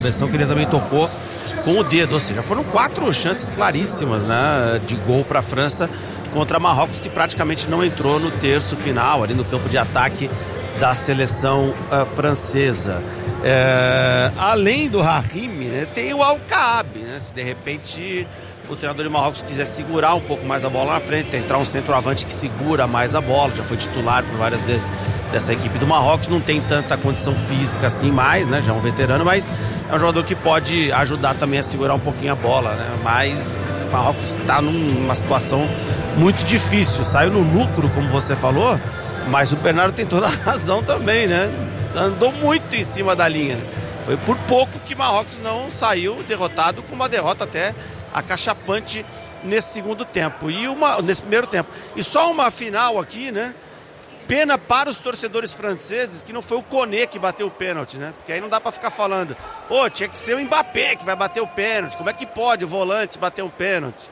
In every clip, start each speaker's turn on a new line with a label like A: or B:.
A: que ele também tocou com o dedo, ou seja, foram 4 chances claríssimas, né, de gol para a França contra Marrocos, que praticamente não entrou no terço final, ali no campo de ataque da seleção francesa. Além do Hakimi, né, tem o Al-Kaabi, né, se de repente o treinador de Marrocos quiser segurar um pouco mais a bola na frente, entrar um centroavante que segura mais a bola, já foi titular por várias vezes dessa equipe do Marrocos, não tem tanta condição física assim mais, né, já é um veterano, mas é um jogador que pode ajudar também a segurar um pouquinho a bola, né, mas o Marrocos está numa situação muito difícil, saiu no lucro, como você falou, mas o Bernardo tem toda a razão também, né, andou muito em cima da linha, foi por pouco que Marrocos não saiu derrotado, com uma derrota até acachapante nesse segundo tempo nesse primeiro tempo. E só uma final aqui, né? Pena para os torcedores franceses que não foi o Koné que bateu o pênalti, né? Porque aí não dá para ficar falando, tinha que ser o Mbappé que vai bater o pênalti. Como é que pode o volante bater um pênalti?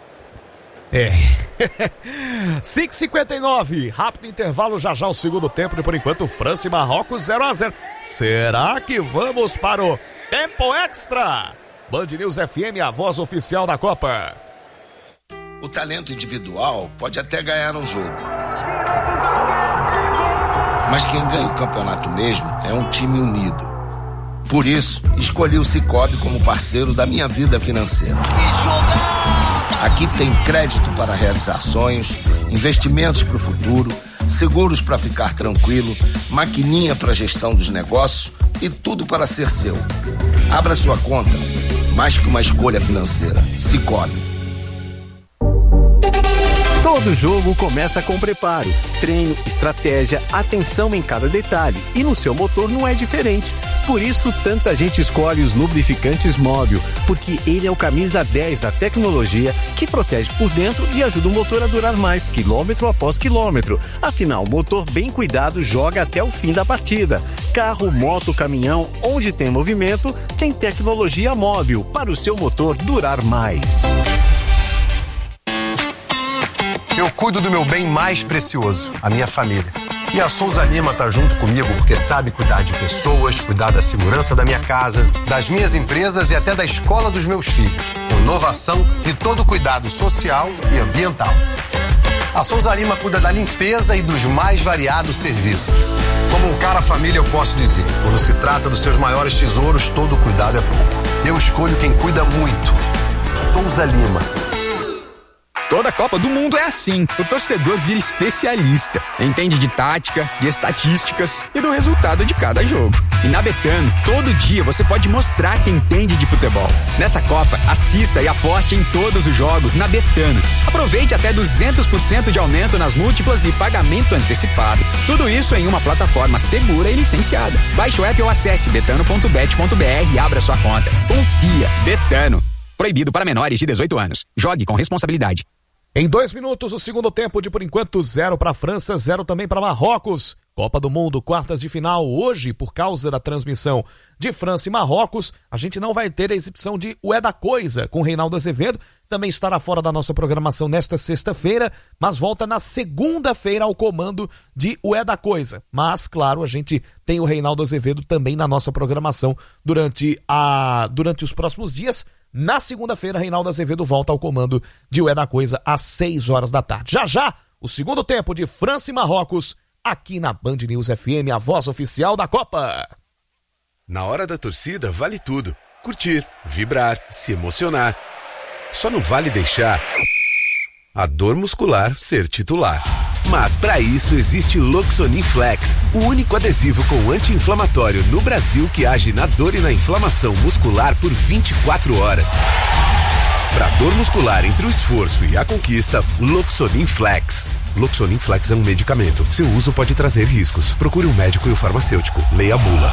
B: 5h59, rápido intervalo, já o segundo tempo, e por enquanto França e Marrocos 0-0. Será que vamos para o tempo extra? Band News FM, a voz oficial da Copa.
C: O talento individual pode até ganhar um jogo, mas quem ganha o campeonato mesmo é um time unido. Por isso, escolhi o Sicoob como parceiro da minha vida financeira. Aqui tem crédito para realizar sonhos, investimentos para o futuro, seguros para ficar tranquilo, maquininha para gestão dos negócios e tudo para ser seu. Abra sua conta, mais que uma escolha financeira. Sicoob.
D: Todo jogo começa com preparo, treino, estratégia, atenção em cada detalhe. E no seu motor não é diferente. Por isso, tanta gente escolhe os lubrificantes Móbil, porque ele é o camisa 10 da tecnologia que protege por dentro e ajuda o motor a durar mais, quilômetro após quilômetro. Afinal, o motor bem cuidado joga até o fim da partida. Carro, moto, caminhão, onde tem movimento, tem tecnologia Móbil para o seu motor durar mais.
E: Eu cuido do meu bem mais precioso, a minha família. E a Souza Lima tá junto comigo porque sabe cuidar de pessoas, cuidar da segurança da minha casa, das minhas empresas e até da escola dos meus filhos. Com inovação e todo cuidado social e ambiental. A Souza Lima cuida da limpeza e dos mais variados serviços. Como um cara família, eu posso dizer, quando se trata dos seus maiores tesouros, todo cuidado é pouco. Eu escolho quem cuida muito. Souza Lima.
F: Toda Copa do Mundo é assim. O torcedor vira especialista. Entende de tática, de estatísticas e do resultado de cada jogo. E na Betano, todo dia você pode mostrar que entende de futebol. Nessa Copa, assista e aposte em todos os jogos na Betano. Aproveite até 200% de aumento nas múltiplas e pagamento antecipado. Tudo isso em uma plataforma segura e licenciada. Baixe o app ou acesse betano.bet.br e abra sua conta. Confia. Betano. Proibido para menores de 18 anos. Jogue com responsabilidade.
B: Em 2 minutos, o segundo tempo de, por enquanto, 0 para a França, 0 também para Marrocos. Copa do Mundo, quartas de final. Hoje, por causa da transmissão de França e Marrocos, a gente não vai ter a exibição de O É da Coisa com Reinaldo Azevedo. Também estará fora da nossa programação nesta sexta-feira, mas volta na segunda-feira ao comando de O É da Coisa. Mas, claro, a gente tem o Reinaldo Azevedo também na nossa programação durante os próximos dias. Na segunda-feira, Reinaldo Azevedo volta ao comando de O É da Coisa às 6 horas da tarde. Já, o segundo tempo de França e Marrocos, aqui na Band News FM, a voz oficial da Copa.
G: Na hora da torcida, vale tudo. Curtir, vibrar, se emocionar. Só não vale deixar a dor muscular ser titular. Mas para isso existe Loxonin Flex, o único adesivo com anti-inflamatório no Brasil que age na dor e na inflamação muscular por 24 horas. Para dor muscular entre o esforço e a conquista, Loxonin Flex. Loxonin Flex é um medicamento. Seu uso pode trazer riscos. Procure um médico e o farmacêutico. Leia a bula.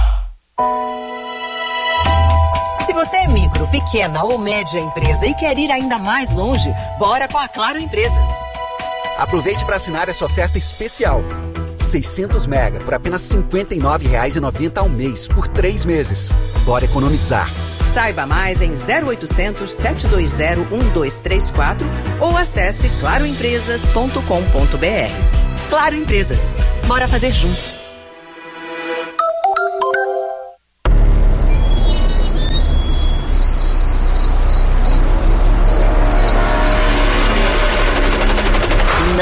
H: Se você é micro, pequena ou média empresa e quer ir ainda mais longe, bora com a Claro Empresas.
I: Aproveite para assinar essa oferta especial. 600 mega por apenas R$ 59,90 ao mês por 3 meses. Bora economizar.
H: Saiba mais em 0800 720 1234 ou acesse claroempresas.com.br. Claro Empresas. Bora fazer juntos.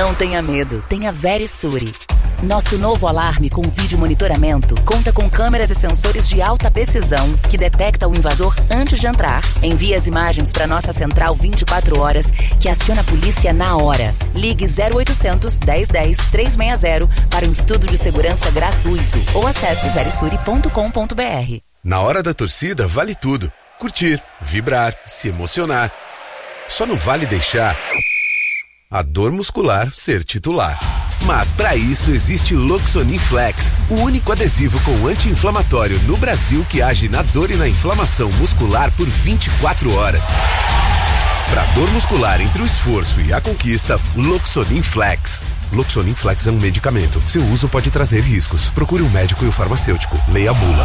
J: Não tenha medo, tenha Verisure. Nosso novo alarme com vídeo monitoramento conta com câmeras e sensores de alta precisão que detecta o invasor antes de entrar. Envia as imagens para nossa central 24 horas que aciona a polícia na hora. Ligue 0800 1010 360 para um estudo de segurança gratuito ou acesse verisure.com.br.
G: Na hora da torcida vale tudo. Curtir, vibrar, se emocionar. Só não vale deixar a dor muscular ser titular. Mas para isso existe Loxonin Flex, o único adesivo com anti-inflamatório no Brasil que age na dor e na inflamação muscular por 24 horas. Para dor muscular entre o esforço e a conquista, Loxonin Flex. Loxonin Flex é um medicamento. Seu uso pode trazer riscos. Procure um médico e o farmacêutico. Leia a bula.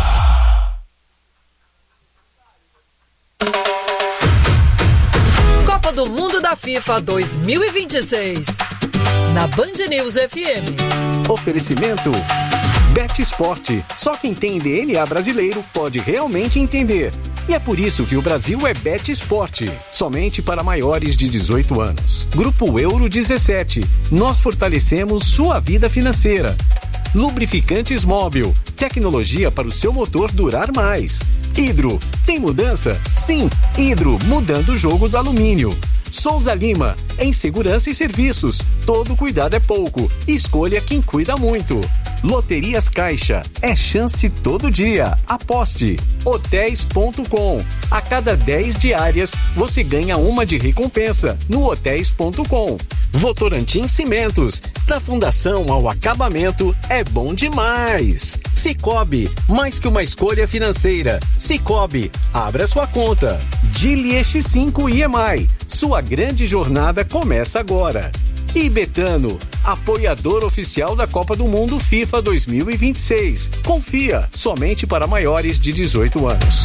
K: Copa do Mundo da FIFA 2026. Na Band News FM.
D: Oferecimento Bet Esporte. Só quem tem DNA brasileiro pode realmente entender. E é por isso que o Brasil é Bet Esporte. Somente para maiores de 18 anos. Grupo Euro 17. Nós fortalecemos sua vida financeira. Lubrificantes Móbil. Tecnologia para o seu motor durar mais. Hidro. Tem mudança? Sim. Hidro, mudando o jogo do alumínio. Souza Lima, em segurança e serviços. Todo cuidado é pouco. Escolha quem cuida muito. Loterias Caixa. É chance todo dia. Aposte. Hotéis.com. A cada 10 diárias, você ganha uma de recompensa no Hotéis.com. Votorantim Cimentos. Da fundação ao acabamento, é bom demais. Cicobi, mais que uma escolha financeira. Cicobi, abra sua conta. Dili X5 IMI. Sua grande jornada começa agora. E Betano, apoiador oficial da Copa do Mundo FIFA 2026. Confia, somente para maiores de 18 anos.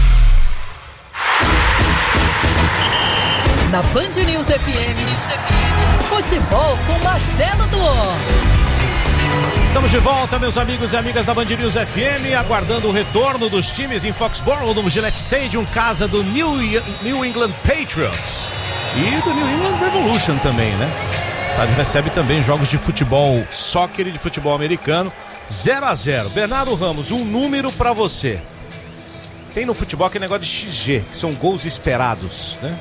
K: Na Band News FM, futebol com Marcelo Duó.
B: Estamos de volta, meus amigos e amigas da Band News FM, aguardando o retorno dos times em Foxborough, no Gillette Stadium, casa do New England Patriots e do New England Revolution também, né? O estádio recebe também jogos de futebol, soccer e de futebol americano. 0-0. Bernardo Ramos, um número pra você. Tem no futebol aquele negócio de XG, que são gols esperados, né?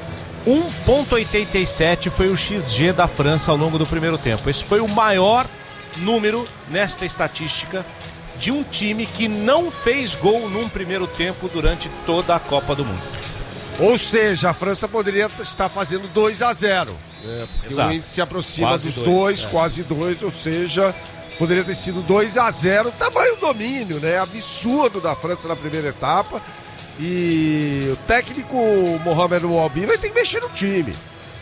B: 1,87 foi o XG da França ao longo do primeiro tempo. Esse foi o maior número nesta estatística de um time que não fez gol num primeiro tempo durante toda a Copa do Mundo.
L: Ou seja, a França poderia estar fazendo 2-0, né? Porque
B: exato,
L: o índice se aproxima
B: quase
L: dos
B: dois,
L: quase 2, ou seja, poderia ter sido 2-0. Tamanho domínio, né? Absurdo da França na primeira etapa. E o técnico Mohamed Ouabi vai ter que mexer no time.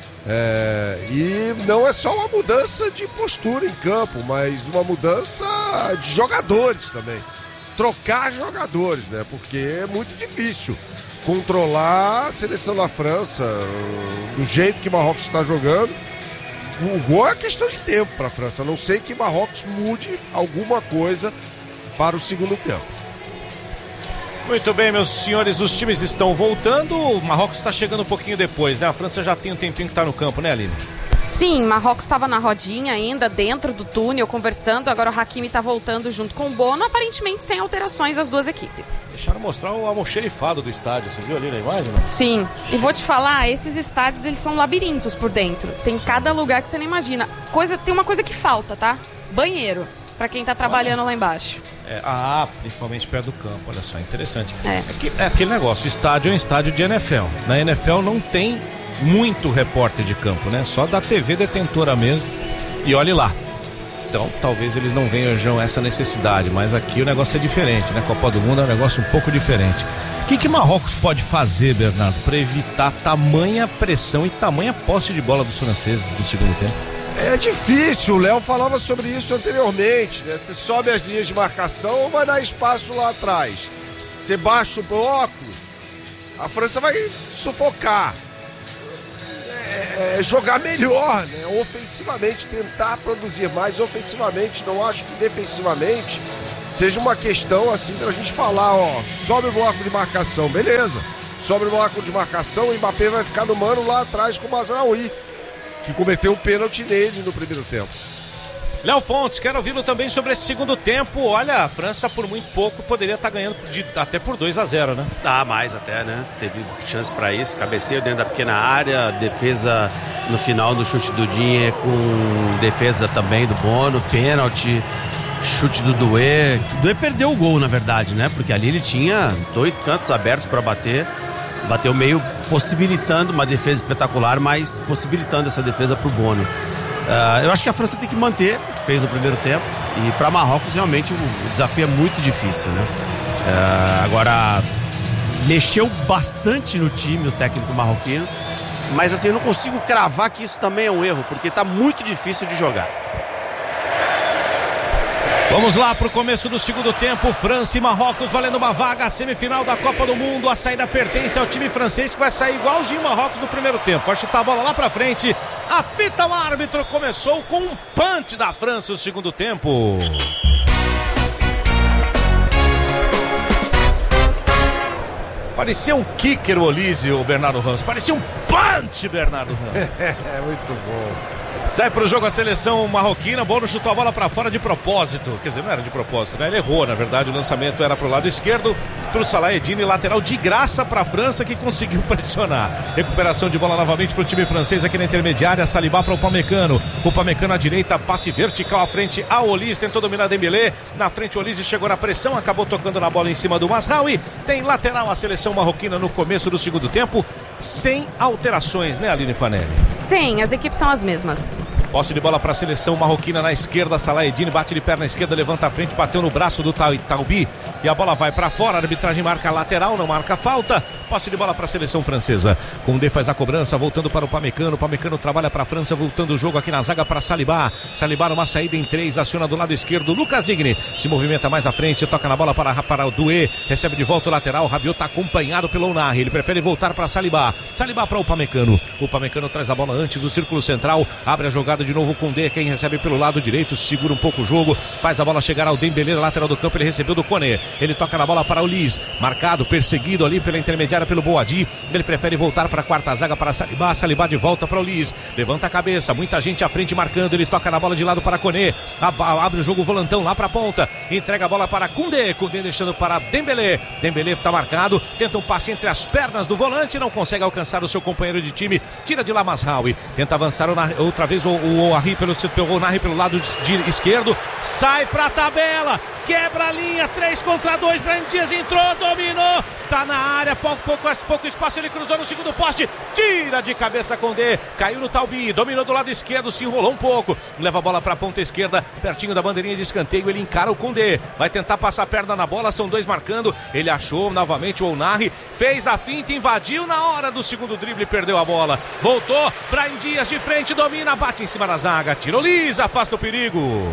L: E não é só uma mudança de postura em campo, mas uma mudança de jogadores também. Trocar jogadores, né? Porque é muito difícil controlar a seleção da França do jeito que Marrocos está jogando. O gol é questão de tempo para a França, a não sei que Marrocos mude alguma coisa para o segundo tempo.
B: Muito bem, meus senhores, os times estão voltando. O Marrocos está chegando um pouquinho depois, né? A França já tem um tempinho que está no campo, né, Aline?
M: Sim, Marrocos estava na rodinha ainda, dentro do túnel, conversando. Agora o Hakimi está voltando junto com o Bono, aparentemente sem alterações as duas equipes.
B: Deixaram mostrar o almoxerifado do estádio, você viu ali na imagem? Não?
M: Sim, e vou te falar, esses estádios, eles são labirintos por dentro. Tem cada lugar que você nem imagina. Tem uma coisa que falta, tá? Banheiro, para quem tá trabalhando lá embaixo.
B: Principalmente perto do campo, olha só, interessante. É aquele negócio, o estádio é um estádio de NFL. Na NFL não tem muito repórter de campo, né? Só da TV detentora mesmo. E olhe lá. Então, talvez eles não vejam essa necessidade, mas aqui o negócio é diferente, né? Copa do Mundo é um negócio um pouco diferente. O que Marrocos pode fazer, Bernardo, para evitar tamanha pressão e tamanha posse de bola dos franceses no segundo tempo?
L: É difícil, o Léo falava sobre isso anteriormente, né? Você sobe as linhas de marcação ou vai dar espaço lá atrás. Você baixa o bloco, a França vai sufocar. Jogar melhor, né? Ofensivamente, tentar produzir mais ofensivamente. Não acho que defensivamente seja uma questão assim pra gente falar, sobe o bloco de marcação, beleza. Sobe o bloco de marcação, o Mbappé vai ficar no mano lá atrás com o Mazraoui. que cometeu um pênalti nele no primeiro tempo.
N: Léo Fontes, quero ouvi-lo também sobre esse segundo tempo. Olha, a França por muito pouco poderia estar ganhando até por 2-0, né?
A: Mais até, né? Teve chance para isso, cabeceio dentro da pequena área, defesa no final do chute do Digne com defesa também do Bono, pênalti, chute do Doué. O Doué perdeu o gol, na verdade, né? Porque ali ele tinha 2 cantos abertos para bater, bateu meio possibilitando uma defesa espetacular, mas possibilitando essa defesa pro Bono. Eu acho que a França tem que manter o que fez no primeiro tempo, e para Marrocos realmente o desafio é muito difícil, né? Agora, mexeu bastante no time o técnico marroquino, mas assim, eu não consigo cravar que isso também é um erro, porque tá muito difícil de jogar.
N: Vamos lá para o começo do segundo tempo. França e Marrocos valendo uma vaga à semifinal da Copa do Mundo. A saída pertence ao time francês, que vai sair igualzinho Marrocos no primeiro tempo. Vai chutar a bola lá para frente. Apita o árbitro. Começou com um punch da França o segundo tempo. Parecia um kicker o Olise, o Bernardo Ramos. Parecia um punch, Bernardo Ramos.
L: É muito bom.
N: Sai pro jogo a seleção marroquina. Bono chutou a bola pra fora de propósito. Quer dizer, não era de propósito, né? Ele errou, na verdade. O lançamento era pro lado esquerdo, pro Salah Eddine, lateral de graça pra França, que conseguiu pressionar. Recuperação de bola novamente pro time francês aqui na intermediária. Saliba para o Upamecano. O Upamecano à direita, passe vertical à frente ao Olise. Tentou dominar Dembélé. Na frente o Olise chegou na pressão, acabou tocando na bola em cima do Mazraoui. Tem lateral a seleção marroquina no começo do segundo tempo. Sem alterações, né, Aline Fanelli?
M: Sim, as equipes são as mesmas.
N: Posse de bola para a seleção marroquina na esquerda. Salah Eddine bate de perna esquerda, levanta a frente, bateu no braço do Taubi e a bola vai para fora. A arbitragem marca lateral, não marca falta. Posse de bola para a seleção francesa. Koundé faz a cobrança, voltando para o Upamecano. O Upamecano trabalha para a França, voltando o jogo aqui na zaga para Saliba. Saliba numa saída em 3, aciona do lado esquerdo. Lucas Digne se movimenta mais à frente, toca na bola para o Doué, recebe de volta o lateral. Rabiot está acompanhado pelo Onari, ele prefere voltar para Saliba. Saliba para o Upamecano. O Upamecano traz a bola antes do círculo central, abre a jogada de novo com Koundé, quem recebe pelo lado direito, segura um pouco o jogo, faz a bola chegar ao Dembélé, lateral do campo, ele recebeu do Koné, ele toca na bola para o Liz, marcado, perseguido ali pela intermediária pelo Boadi, ele prefere voltar para a quarta zaga para Saliba, Saliba de volta para o Liz, levanta a cabeça, muita gente à frente marcando, ele toca na bola de lado para Koné, abre o jogo, o volantão lá para a ponta, entrega a bola para Koundé, Koundé deixando para Dembélé, Dembélé está marcado, tenta um passe entre as pernas do volante, não consegue alcançar o seu companheiro de time, tira de lá Mazraoui, tenta avançar outra vez o Henry pelo lado esquerdo, sai pra tabela, quebra a linha, 3 contra 2, Brahim Dias entrou, dominou, tá na área, pouco espaço, ele cruzou no segundo poste, tira de cabeça Koundé, caiu no Taubi, dominou do lado esquerdo, se enrolou um pouco, leva a bola pra ponta esquerda, pertinho da bandeirinha de escanteio, ele encara o Koundé, vai tentar passar a perna na bola, são 2 marcando, ele achou novamente o Onari, fez a finta, invadiu na hora do segundo drible, perdeu a bola, voltou, Brahim Dias de frente, domina, bate em cima da zaga, tira o Liz, afasta o perigo.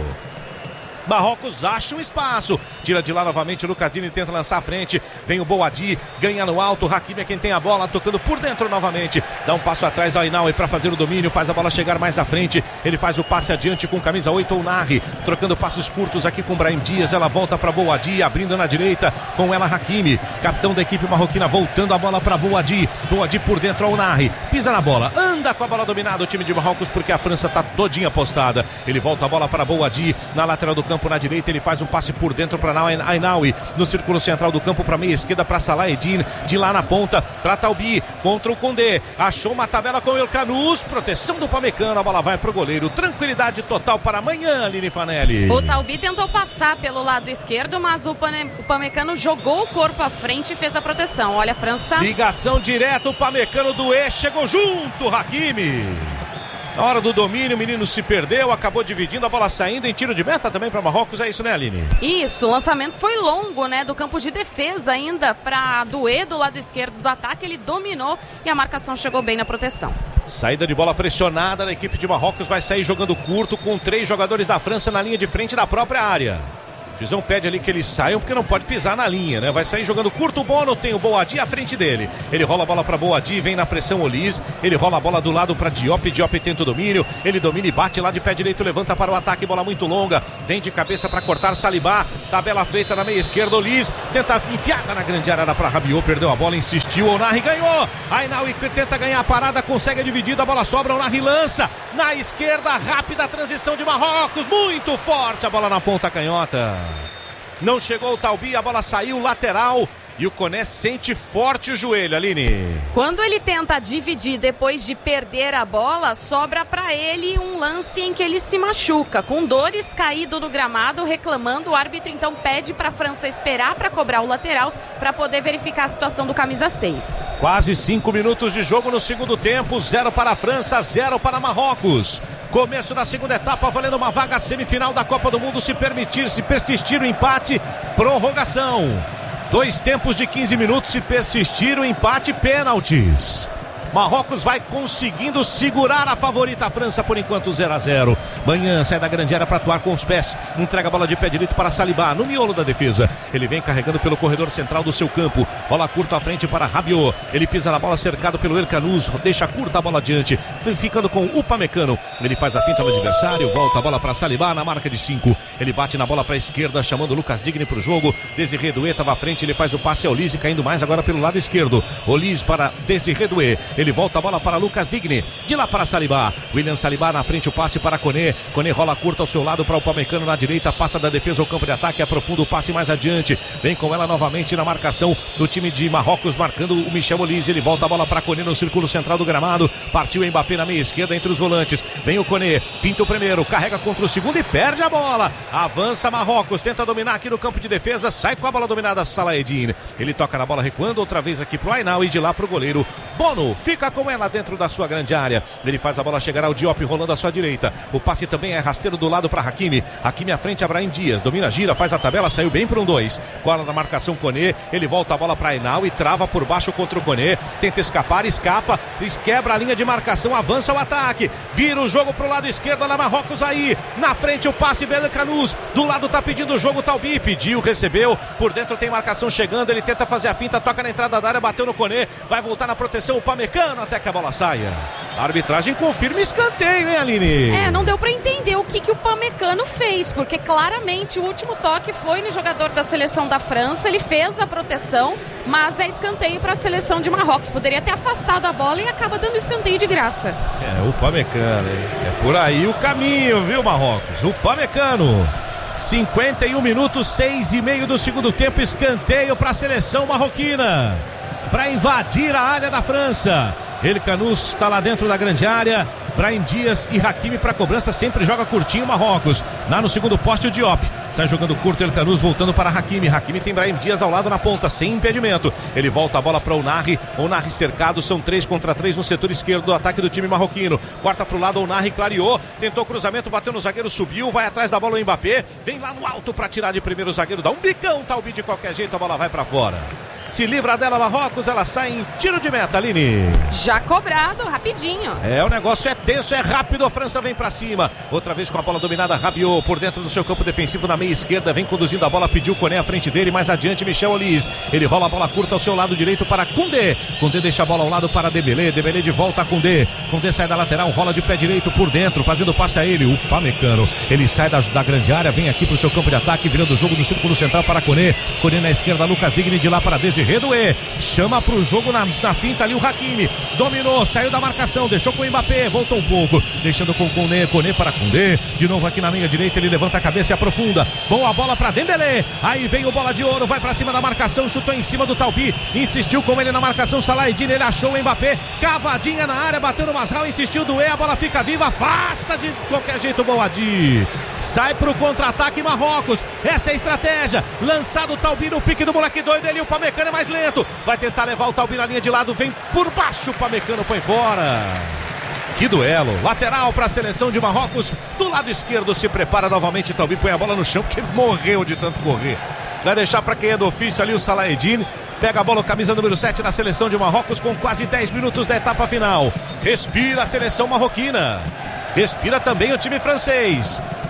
N: Marrocos acha um espaço, tira de lá novamente, Lucas Digne tenta lançar à frente, vem o Boadi, ganha no alto, Hakimi é quem tem a bola, tocando por dentro novamente, dá um passo atrás ao Inaui para fazer o domínio, faz a bola chegar mais à frente, ele faz o passe adiante com camisa 8, Onari, trocando passes curtos aqui com Brahim Dias, ela volta para Boadi, abrindo na direita, com ela Hakimi, capitão da equipe marroquina, voltando a bola para Boadi, Boadi por dentro ao Onari, pisa na bola, anda com a bola dominada o time de Marrocos, porque a França tá todinha apostada, ele volta a bola para Boadi, na lateral do campo, na direita, ele faz um passe por dentro para Ainaoui, no círculo central do campo para meia esquerda para Salah Eddine, de lá na ponta para Taubi, contra o Koundé, achou uma tabela com o El Canus, proteção do Upamecano, a bola vai pro goleiro, tranquilidade total para amanhã, Aline Fanelli.
M: O Taubi tentou passar pelo lado esquerdo, mas o Upamecano jogou o corpo à frente e fez a proteção. Olha a França.
N: Ligação direta, o Upamecano do chegou junto, Hakimi. Na hora do domínio, o menino se perdeu, acabou dividindo, a bola saindo em tiro de meta também para Marrocos, é isso, né, Aline?
M: Isso, o lançamento foi longo, né, do campo de defesa ainda para Doué do lado esquerdo do ataque, ele dominou e a marcação chegou bem na proteção.
N: Saída de bola pressionada, a equipe de Marrocos vai sair jogando curto com 3 jogadores da França na linha de frente da própria área. O juizão pede ali que eles saiam porque não pode pisar na linha, né? Vai sair jogando curto o Bono, tem o Boadi à frente dele. Ele rola a bola para Boadi, vem na pressão Olise. Ele rola a bola do lado para Diop. Diop tenta o domínio. Ele domina e bate lá de pé direito, levanta para o ataque, bola muito longa. Vem de cabeça para cortar Saliba. Tabela feita na meia esquerda, Olise tenta enfiada na grande área para Rabiot, perdeu a bola, insistiu, Onari ganhou. Ainaoui tenta ganhar a parada, consegue a dividida, a bola sobra, Onari lança na esquerda, rápida transição de Marrocos, muito forte a bola na ponta canhota. Não chegou o Taubi, a bola saiu lateral e o Koné sente forte o joelho, Aline.
M: Quando ele tenta dividir depois de perder a bola, sobra para ele um lance em que ele se machuca, com dores, caído no gramado, reclamando. O árbitro então pede para a França esperar para cobrar o lateral para poder verificar a situação do camisa 6.
N: Quase 5 minutos de jogo no segundo tempo, 0 para a França, 0 para Marrocos. Começo da segunda etapa, valendo uma vaga semifinal da Copa do Mundo, se persistir o empate, prorrogação. 2 tempos de 15 minutos, se persistir o empate, pênaltis. Marrocos vai conseguindo segurar a favorita, a França, por enquanto 0-0. Manhã sai da grande área para atuar com os pés, entrega a bola de pé direito para Saliba, no miolo da defesa. Ele vem carregando pelo corredor central do seu campo, bola curta à frente para Rabiot. Ele pisa na bola, cercado pelo El Canous, deixa curta a bola adiante, ficando com o Upamecano. Ele faz a finta no adversário, volta a bola para Saliba na marca de 5. Ele bate na bola para a esquerda, chamando o Lucas Digne para o jogo. Desiré Doué estava à frente, ele faz o passe ao Olise, caindo mais agora pelo lado esquerdo. Olise para Desiré Doué. Ele volta a bola para Lucas Digne, de lá para Saliba. William Saliba na frente, o passe para Koné. Koné rola curta ao seu lado para o Upamecano na direita, passa da defesa ao campo de ataque, aprofunda o passe mais adiante. Vem com ela novamente na marcação do time de Marrocos, marcando o Michel Olise. Ele volta a bola para Koné no círculo central do gramado. Partiu o Mbappé na meia esquerda entre os volantes. Vem o Koné, finta o primeiro, carrega contra o segundo e perde a bola. Avança Marrocos, tenta dominar aqui no campo de defesa, sai com a bola dominada Salah Eddine. Ele toca na bola recuando outra vez aqui pro Ainaoui e de lá pro goleiro Bono. Fica com ela dentro da sua grande área. Ele faz a bola chegar ao Diop, rolando à sua direita. O passe também é rasteiro do lado para Hakimi. Hakimi à frente, Abraham Dias. Domina, gira, faz a tabela, saiu bem para um 2. Cola na marcação Koné. Ele volta a bola para Ainaoui e trava por baixo contra o Koné. Tenta escapar, escapa, quebra a linha de marcação, avança o ataque. Vira o jogo pro lado esquerdo na Marrocos aí. Na frente o passe Bel Canous. Do lado tá pedindo o jogo, Taubi. Pediu, recebeu. Por dentro tem marcação chegando. Ele tenta fazer a finta, toca na entrada da área, bateu no Koné. Vai voltar na proteção o Upamecano até que a bola saia. A arbitragem confirma escanteio, hein, Aline?
M: Não deu pra entender o que o Upamecano fez, porque claramente o último toque foi no jogador da seleção da França, ele fez a proteção, mas é escanteio para a seleção de Marrocos. Poderia ter afastado a bola e acaba dando escanteio de graça.
N: O Upamecano, hein? É por aí o caminho, viu, Marrocos? O Upamecano. 51 minutos, 6,5 do segundo tempo, escanteio para a seleção marroquina, para invadir a área da França. El Canous está lá dentro da grande área. Brahim Dias e Hakimi para cobrança, sempre joga curtinho Marrocos. Lá no segundo poste o Diop. Sai jogando curto El Canous, voltando para Hakimi. Hakimi tem Brahim Dias ao lado na ponta, sem impedimento. Ele volta a bola para Onari. Onari cercado, são 3 contra 3 no setor esquerdo do ataque do time marroquino. Corta para o lado, Onari clareou. Tentou cruzamento, bateu no zagueiro, subiu. Vai atrás da bola o Mbappé. Vem lá no alto para tirar de primeiro o zagueiro. Dá um bicão, Taubi de qualquer jeito, a bola vai para fora. Se livra dela Marrocos, ela sai em tiro de meta, Aline.
M: Já cobrado, rapidinho.
N: O negócio é tenso, é rápido, a França vem pra cima. Outra vez com a bola dominada, Rabiot por dentro do seu campo defensivo na meia esquerda, vem conduzindo a bola, pediu Koné à frente dele, mais adiante Michel Olise. Ele rola a bola curta ao seu lado direito para Koundé. Koundé deixa a bola ao lado para Dembélé, Dembélé de volta a Koundé. Koundé sai da lateral, rola de pé direito por dentro, fazendo passe a ele, o Upamecano. Ele sai da grande área, vem aqui pro seu campo de ataque, virando o jogo do círculo central para Koné. Koné na esquerda, Lucas Digne de lá para Desiré Doué. Chama pro jogo na finta ali o Hakimi. Dominou, saiu da marcação, deixou com o Mbappé, voltou um pouco, deixando com o Koné, Koné para Koundé. De novo aqui na meia direita, ele levanta a cabeça e aprofunda. Boa bola para Dembélé. Aí vem o bola de ouro, vai pra cima da marcação, chutou em cima do Taubi, insistiu com ele na marcação, Salah Eddine, ele achou o Mbappé, cavadinha na área, bateu no Masral, insistiu Doué, a bola fica viva, afasta de qualquer jeito o Boadi. Sai pro contra-ataque Marrocos, essa é a estratégia. Lançado o Taubi no pique do moleque doido, ele o Upamecano é mais lento, vai tentar levar o Taubi na linha de lado, vem por baixo, o Upamecano põe fora. Que duelo, lateral para a seleção de Marrocos, do lado esquerdo se prepara novamente, Taubi põe a bola no chão porque morreu de tanto correr. Vai deixar para quem é do ofício ali o Salah Eddine, pega a bola, camisa número 7 na seleção de Marrocos com quase 10 minutos da etapa final. Respira a seleção marroquina, respira também o time francês.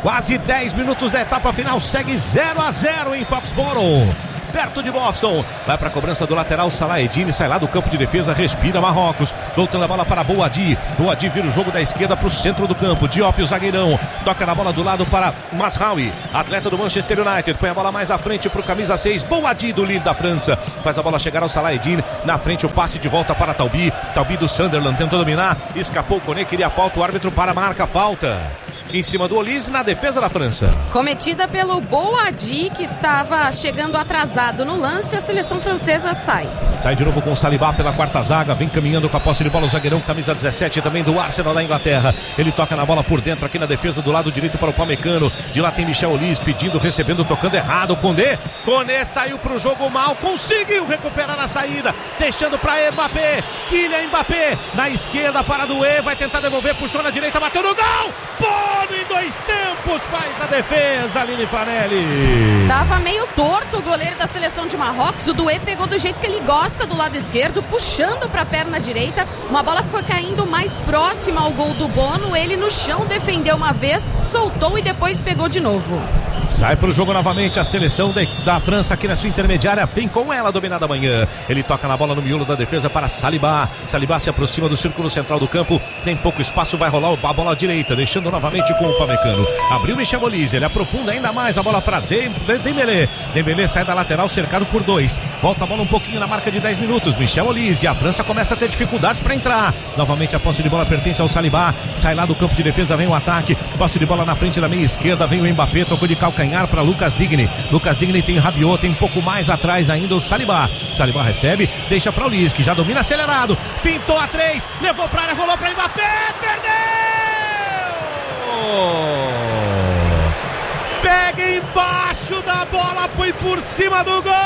N: Quase 10 minutos da etapa final, segue 0-0 em Foxborough. Perto de Boston, vai para a cobrança do lateral Salaedine, sai lá do campo de defesa, respira Marrocos, voltando a bola para Boadi vira o jogo da esquerda para o centro do campo, Diop, o zagueirão, toca na bola do lado para Mazraoui, atleta do Manchester United, põe a bola mais à frente para o camisa 6, Boadi do Lille da França, faz a bola chegar ao Salaedine, na frente o passe de volta para Taubi do Sunderland, tentou dominar, escapou o Koné, queria falta, o árbitro para a marca, falta em cima do Olise na defesa da França.
M: Cometida pelo Boadi, que estava chegando atrasado no lance, a seleção francesa sai.
N: Sai de novo com o Saliba pela quarta zaga, vem caminhando com a posse de bola o zagueirão, camisa 17 também do Arsenal da Inglaterra. Ele toca na bola por dentro aqui na defesa do lado direito para o Pamecano. De lá tem Michel Olise pedindo, recebendo, tocando errado. Koné saiu pro jogo mal, conseguiu recuperar a saída, deixando para Mbappé. Kylian Mbappé na esquerda para Doué, vai tentar devolver, puxou na direita, bateu no gol! Em 2 tempos faz a defesa, Aline Fanelli.
M: Tava meio torto o goleiro da seleção de Marrocos. O Doué pegou do jeito que ele gosta do lado esquerdo, puxando para a perna direita. Uma bola foi caindo mais próxima ao gol do Bono. Ele no chão defendeu uma vez, soltou e depois pegou de novo.
N: Sai pro jogo novamente a seleção da França aqui na sua intermediária, vem com ela dominada amanhã. Ele toca na bola no miolo da defesa para Saliba. Saliba se aproxima do círculo central do campo, tem pouco espaço, vai rolar a bola à direita, deixando novamente com o Pamecano. Abriu Michel Olise, ele aprofunda ainda mais a bola para Dembélé. Dembélé sai da lateral cercado por 2. Volta a bola um pouquinho na marca de 10 minutos. Michel Olise, a França começa a ter dificuldades para entrar. Novamente a posse de bola pertence ao Saliba. Sai lá do campo de defesa, vem o ataque. Posse de bola na frente da meia esquerda, vem o Mbappé, tocou de calcanhar para Lucas Digne. Lucas Digne tem Rabiot, tem um pouco mais atrás ainda o Saliba. Saliba recebe, deixa para o Olise, que já domina acelerado. Fintou a 3, levou para a área, rolou para Mbappé, perdeu! Pega embaixo da bola, foi por cima do gol!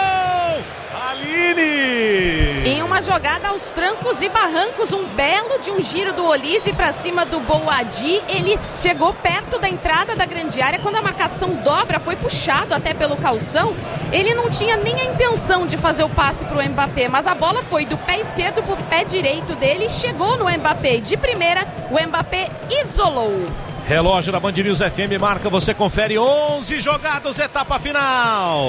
N: Aline!
M: Em uma jogada aos trancos e barrancos, um belo de um giro do Olise para cima do Boadi. Ele chegou perto da entrada da grande área. Quando a marcação dobra, foi puxado até pelo calção. Ele não tinha nem a intenção de fazer o passe para o Mbappé, mas a bola foi do pé esquerdo para o pé direito dele e chegou no Mbappé. De primeira, o Mbappé isolou.
N: Relógio da Band News FM marca, você confere 11 jogados, etapa final.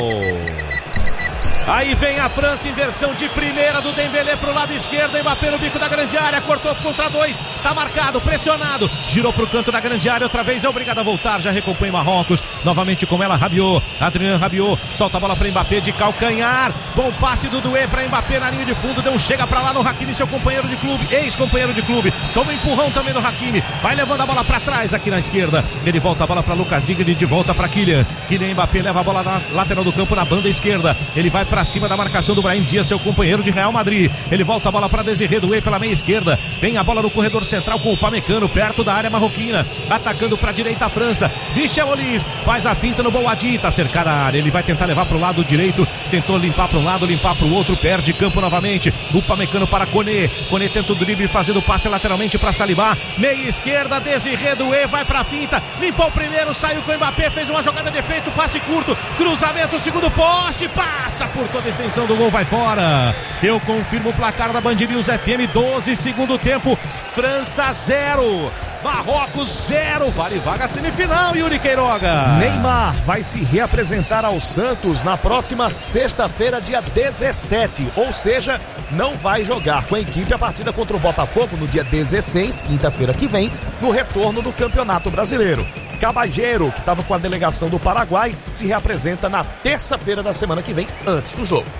N: Aí vem a França, inversão de primeira do Dembélé pro lado esquerdo, Mbappé no bico da grande área, cortou contra 2, tá marcado, pressionado, girou pro canto da grande área, outra vez é obrigado a voltar, já recompõe Marrocos, novamente com ela Rabiot, Adrien Rabiot, solta a bola para Mbappé de calcanhar, bom passe do Doué para Mbappé na linha de fundo, deu um chega pra lá no Hakimi, seu companheiro de clube, ex-companheiro de clube, toma um empurrão também do Hakimi, vai levando a bola pra trás aqui na esquerda, ele volta a bola pra Lucas Digne, de volta pra Kylian Mbappé leva a bola na lateral do campo, na banda esquerda, ele vai pra cima da marcação do Brahim Dias, seu companheiro de Real Madrid. Ele volta a bola para Desiré Doué pela meia esquerda. Vem a bola no corredor central com o Pamecano, perto da área marroquina. Atacando para a direita a França. Michel Olise faz a finta no Boadi, tá cercada a área. Ele vai tentar levar para o lado direito. Tentou limpar para um lado, limpar para o outro. Perde campo novamente. O Pamecano para Koné. Koné tenta o drible fazendo passe lateralmente para Saliba. Meia esquerda, Desiré Doué vai para a finta. Limpou o primeiro, saiu com o Mbappé. Fez uma jogada de efeito, passe curto. Cruzamento, segundo poste. Passa por toda a extensão do gol, vai fora. Eu confirmo o placar da Band News FM, 12, segundo tempo, França 0, Marrocos 0, vale vaga semifinal, Yuri Queiroga.
B: Neymar vai se reapresentar ao Santos na próxima sexta-feira, dia 17, ou seja, não vai jogar com a equipe a partida contra o Botafogo no dia 16, quinta-feira que vem, no retorno do Campeonato Brasileiro. Caballero, que estava com a delegação do Paraguai, se reapresenta na terça-feira da semana que vem, antes do jogo.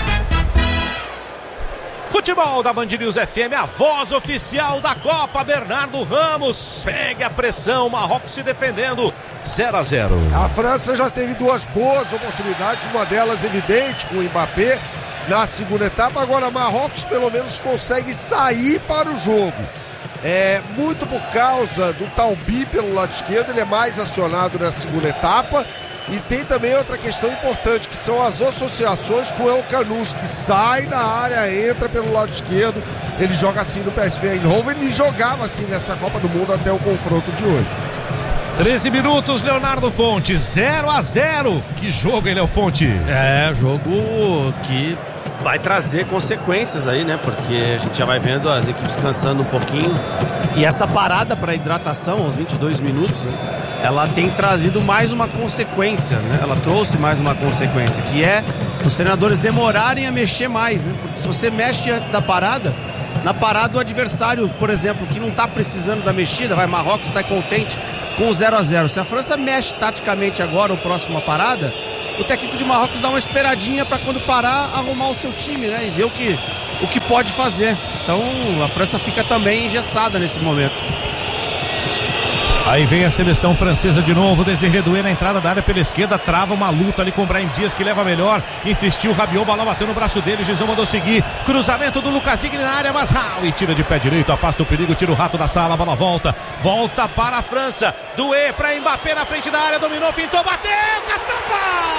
N: Futebol da Band News FM, a voz oficial da Copa, Bernardo Ramos, segue a pressão, Marrocos se defendendo, 0-0.
L: A França já teve 2 boas oportunidades, uma delas evidente com o Mbappé na segunda etapa, agora Marrocos pelo menos consegue sair para o jogo. Muito por causa do Taubi pelo lado esquerdo, ele é mais acionado na segunda etapa. E tem também outra questão importante, que são as associações com o El Canous, que sai da área, entra pelo lado esquerdo. Ele joga assim no PSV Eindhoven, ele jogava assim nessa Copa do Mundo até o confronto de hoje.
N: 13 minutos, Leonardo Fonte, 0-0. Que jogo, hein, Léo Fonte?
A: Jogo que vai trazer consequências aí, né? Porque a gente já vai vendo as equipes cansando um pouquinho. E essa parada para hidratação aos 22 minutos, né? ela tem trazido mais uma consequência, né? Ela trouxe mais uma consequência, que é os treinadores demorarem a mexer mais, né? Porque se você mexe antes da parada, na parada o adversário, por exemplo, que não está precisando da mexida, Marrocos está contente com o 0-0. Se a França mexe taticamente agora, ou próxima parada, o técnico de Marrocos dá uma esperadinha para quando parar, arrumar o seu time, né? E ver o que pode fazer. Então a França fica também engessada nesse momento.
N: Aí vem a seleção francesa de novo, Desiré Doué na entrada da área pela esquerda, trava uma luta ali com o Brahim Dias, que leva melhor, insistiu, Rabiot, bola bateu no braço dele, Gizão mandou seguir, cruzamento do Lucas Digne na área, mas e tira de pé direito, afasta o perigo, tira o rato da sala, a bola volta para a França, Doué para Mbappé na frente da área, dominou, fintou, bateu, caçapa!